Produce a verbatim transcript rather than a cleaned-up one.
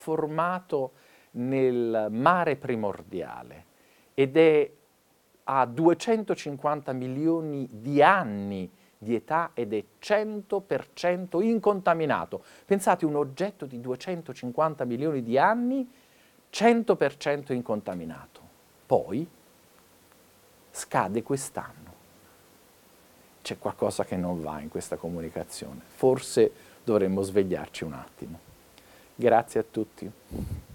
formato nel mare primordiale ed è a duecentocinquanta milioni di anni di età ed è cento per cento incontaminato. Pensate, un oggetto di duecentocinquanta milioni di anni, cento per cento incontaminato. Poi scade quest'anno. C'è qualcosa che non va in questa comunicazione. Forse dovremmo svegliarci un attimo. Grazie a tutti.